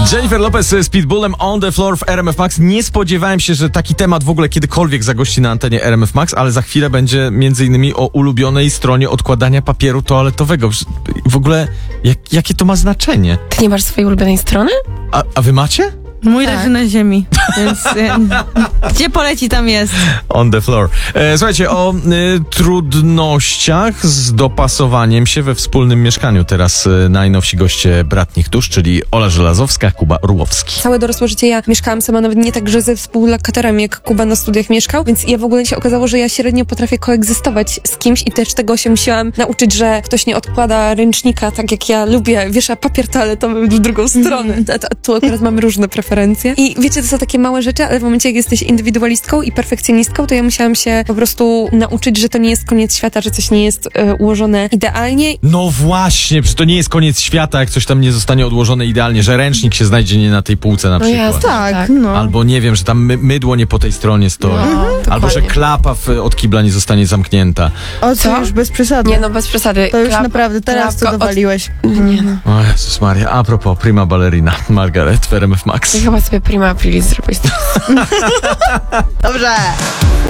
Jennifer Lopez z Pitbullem On The Floor w RMF Max. Nie spodziewałem się, że taki temat w ogóle kiedykolwiek zagości na antenie RMF Max, ale za chwilę będzie m.in. o ulubionej stronie odkładania papieru toaletowego. W ogóle, jakie to ma znaczenie? Ty nie masz swojej ulubionej strony? A wy macie? Mój leży na ziemi, więc gdzie poleci, tam jest. On the floor. Słuchajcie, o trudnościach z dopasowaniem się we wspólnym mieszkaniu. Teraz najnowsi goście Bratnich Dusz, czyli Ola Żelazowska, Kuba Orłowski. Całe dorosłe życie ja mieszkałam sama, nawet nie tak, że ze współlokatorem, jak Kuba na studiach mieszkał, więc ja w ogóle się okazało, że ja średnio potrafię koegzystować z kimś i też tego się musiałam nauczyć, że ktoś nie odkłada ręcznika tak jak ja lubię, wiesza papier toaletowy w drugą stronę. Tu akurat mamy różne preferencje. I wiecie, to są takie małe rzeczy, ale w momencie, jak jesteś indywidualistką i perfekcjonistką, to ja musiałam się po prostu nauczyć, że to nie jest koniec świata, że coś nie jest ułożone idealnie. No właśnie, przecież to nie jest koniec świata, jak coś tam nie zostanie odłożone idealnie, że ręcznik się znajdzie nie na tej półce na przykład. jasne, Tak, no. Albo nie wiem, że tam mydło nie po tej stronie stoi. Albo że klapa od kibla nie zostanie zamknięta. O co? Już bez przesady. Nie no, bez przesady. To już naprawdę teraz to dowaliłeś. Nie no. O Jezus Maria. A propos, prima ballerina Margaret w RMF Max. Ja chyba sobie prima aprilis zrobić. Dobrze.